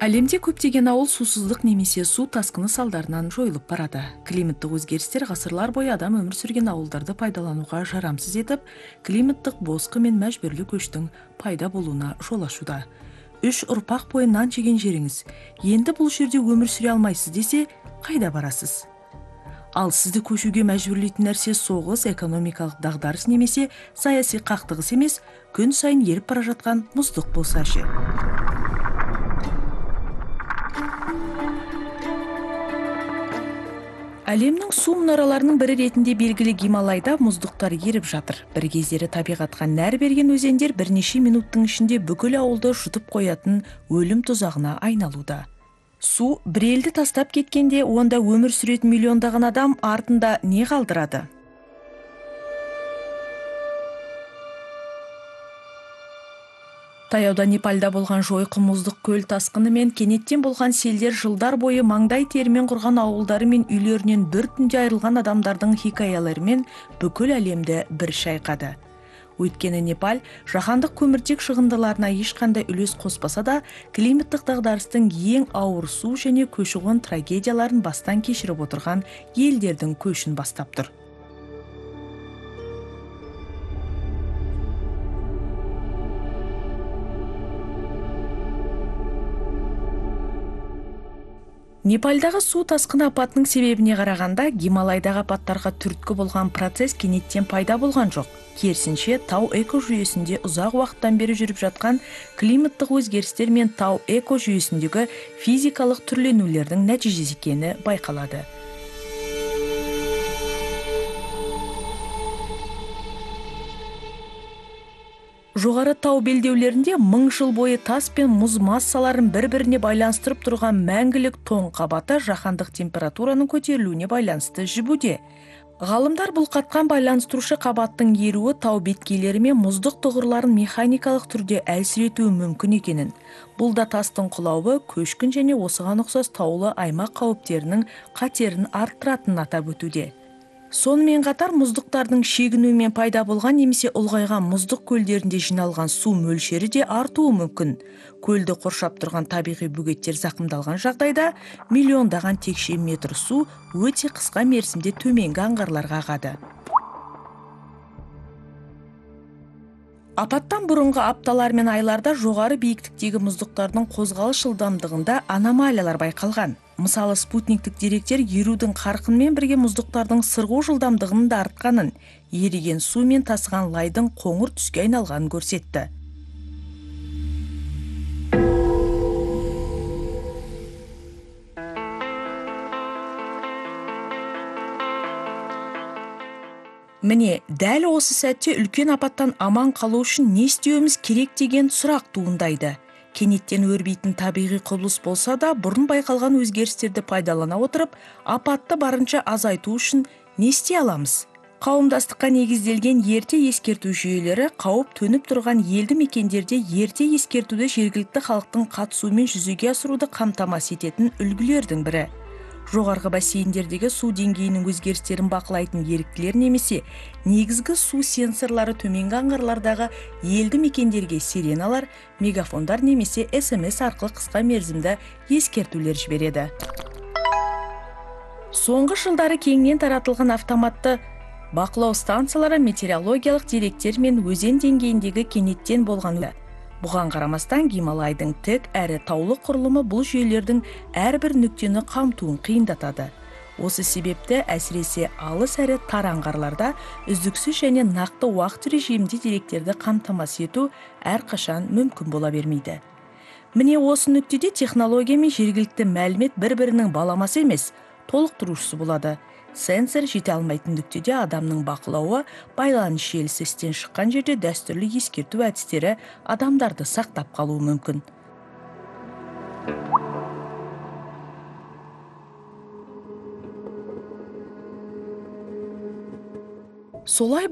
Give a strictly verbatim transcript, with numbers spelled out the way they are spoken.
Әлемде көптеген ауыл сусыздық немесе су тасқыны салдарынан жойылып барады. Климаттық өзгерістер ғасырлар бойы адам өмір сүрген ауылдарды пайдалануға жарамсыз етіп, климаттық босқы мен мәжбүрлі көштің пайда болуына жол ашуда. Үш ұрпақ бойы нан жеген жеріңіз, енді бұл жерде өмір сүре алмайсыз десе, қайда барасыз? Ал сізді көшуге мәжбүрлейтін нәрсе соғыс, экономикалық дағдарыс немесе саяси қақтығыс емес, күн сайын еріп бара жатқан мұздық болса ше. Әлемнің су мұнараларының бірі ретінде белгілі Гималайда мұздықтар еріп жатыр. Бір кездері табиғатқа нәр берген өзендер бірнеше минуттың ішінде бүкіл ауылды жұтып қоятын өлім тұзағына айналуда. Су бір елді тастап кеткенде, онда өмір сүретін миллиондаған адам артында не қалдырады? Таяуда Непалда болған жойқын мұздық көл тасқыны мен кенеттен болған селдер жылдар бойы маңдай терімен құрған ауылдары мен үйлерінен бір түнде айырылған адамдардың хикаяларымен бүкіл әлемді бір шайқады. Өйткені Непал жаһандық көміртек шығындыларына ешқандай үлес қоспаса да, климаттық дағдарыстың ең ауыр су және көші-қон трагедияларын бастан кешіріп отырған елдердің көшін бастап тұр. Непалдағы су тасқыны апатының себебіне қарағанда, Гималайдағы апаттарға түрткі болған процесс кенеттен пайда болған жоқ. Керісінше, тау экожүйесінде ұзақ уақыттан бері жүріп жатқан климаттық өзгерістер мен тау экожүйесіндегі физикалық түрленулердің нәтижесі екені байқалады. Жоғары тау белдеулерінде мың жыл бойы тас пен мұз массаларын бір-біріне байланыстырып тұрған мәңгілік тоң қабаты жаһандық температураның көтерілуіне байланысты жібуде. Ғалымдар бұл қатқан байланыстырушы қабаттың еруі тау беткейлері мен мұздық тұғырларын механикалық түрде әлсіретуі мүмкін екенін. Бұл да тастың құлауы, көшкін және осыған ұқсас таулы аймақ қауіптерінің қатерін арттыратынын атап өтуде. Сонымен қатар мұздықтардың шегінуімен пайда болған немесе ұлғайған мұздық көлдерінде жиналған су мөлшері де артуы мүмкін. Көлді қоршап тұрған табиғи бөгеттер зақымдалған жағдайда миллиондаған текше метр су өте қысқа мерзімде төменгі аңғарларға ағады. Апаттан бұрынғы апталар мен айларда жоғары биіктіктегі мұздықтардың қозғалыс жылдамдығында аномалиялар байқалған. Мысалы, спутниктік деректер ерудің қарқынмен бірге мұздықтардың сырғу жылдамдығының да артқанын, еріген су мен тасыған лайдың қоңыр түске айналғанын көрсетті. Міне, дәл осы сәтте үлкен апаттан аман қалу үшін не істеуіміз керек деген сұрақ туындайды. Кенеттен өрбейтін табиғи құбылыс болса да, бұрын байқалған өзгерістерді пайдалана отырып, апатты барынша азайту үшін не істей аламыз? Қауымдастыққа негізделген ерте ескерту жүйелері қауіп төніп тұрған елді мекендерде ерте ескертуді жергілікті халықтың қатысуымен жүзеге асыруды қамтамасыз ететін үлгілердің бірі. Жоғарғы бассейндердегі су деңгейінің өзгерістерін бақылайтын еріктілер немесе негізгі су сенсорлары төменгі аңғарлардағы елді мекендерге сиреналар, мегафондар немесе эс эм эс арқылы қысқа мерзімді ескертулер жібереді. Соңғы жылдары кеңінен таратылған автоматты бақылау станциялары метеорологиялық деректер мен өзен деңгейіндегі кенеттен болған. Бұған қарамастан Гималайдың тік әрі таулы құрылымы бұл жүйелердің әрбір нүктені қамтуын қиындатады. Осы себепті әсіресе алыс әрі тар аңғарларда үздіксіз және нақты уақыт режимінде деректерді қамтамасыз ету әрқашан мүмкін бола бермейді. Міне осы нүктеде технология мен жергілікті мәлімет бір-бірінің баламасы емес, толықтырушысы болады. Сенсор жете алмайтын нүктеде адамның бақылауы, байланыс желісі істен шыққан жерде дәстүрлі ескерту әдістері адамдарды сақтап қалуы мүмкін. Солай